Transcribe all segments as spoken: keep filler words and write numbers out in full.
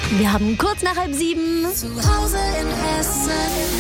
Wir haben kurz nach halb sieben. Zu Hause in Hessen.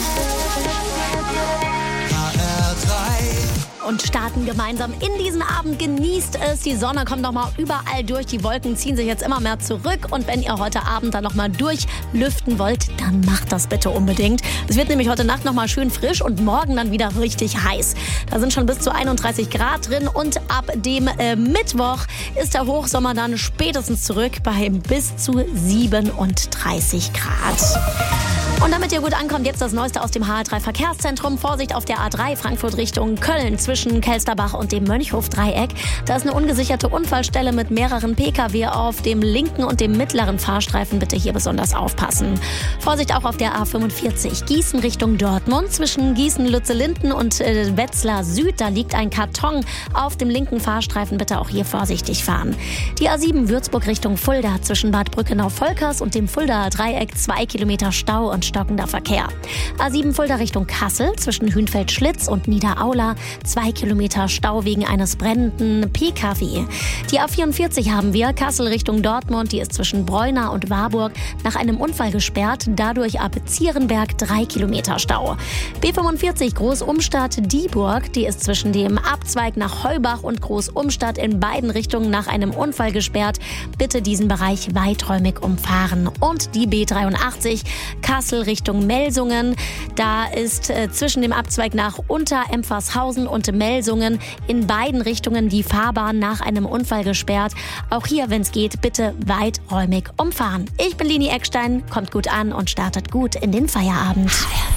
H R drei. Und starten gemeinsam in diesen Abend. Genießt es. Die Sonne kommt noch mal überall durch. Die Wolken ziehen sich jetzt immer mehr zurück. Und wenn ihr heute Abend dann noch mal durchlüften wollt, dann macht das bitte unbedingt. Es wird nämlich heute Nacht noch mal schön frisch und morgen dann wieder richtig heiß. Da sind schon bis zu einunddreißig Grad drin. Und ab dem äh, Mittwoch ist der Hochsommer dann spätestens zurück bei bis zu siebenunddreißig Grad. Und damit ihr gut ankommt, jetzt das Neueste aus dem H R drei Verkehrszentrum. Vorsicht auf der A drei Frankfurt Richtung Köln zwischen Kelsterbach und dem Mönchhof-Dreieck. Da ist eine ungesicherte Unfallstelle mit mehreren Pkw auf dem linken und dem mittleren Fahrstreifen. Bitte hier besonders aufpassen. Vorsicht auch auf der A fünfundvierzig Gießen Richtung Dortmund zwischen Gießen-Lützellinden und äh, Wetzlar Süd. Da liegt ein Karton auf dem linken Fahrstreifen. Bitte auch hier vorsichtig fahren. Die A sieben Würzburg Richtung Fulda zwischen Bad Brückenau-Volkers und dem Fuldaer Dreieck. Zwei Kilometer Stau und stockender Verkehr. A sieben Fulda Richtung Kassel zwischen Hünfeld-Schlitz und Niederaula. Zwei Kilometer Stau wegen eines brennenden Pkw. Die A vierundvierzig haben wir. Kassel Richtung Dortmund. Die ist zwischen Breuna und Warburg nach einem Unfall gesperrt. Dadurch ab Zierenberg drei Kilometer Stau. B fünfundvierzig Groß-Umstadt-Dieburg. Die ist zwischen dem Abzweig nach Heubach und Groß-Umstadt in beiden Richtungen nach einem Unfall gesperrt. Bitte diesen Bereich weiträumig umfahren. Und die B dreiundachtzig Kassel Richtung Melsungen. Da ist äh, zwischen dem Abzweig nach Unter-Empfershausen und Melsungen in beiden Richtungen die Fahrbahn nach einem Unfall gesperrt. Auch hier, wenn es geht, bitte weiträumig umfahren. Ich bin Lini Eckstein, kommt gut an und startet gut in den Feierabend.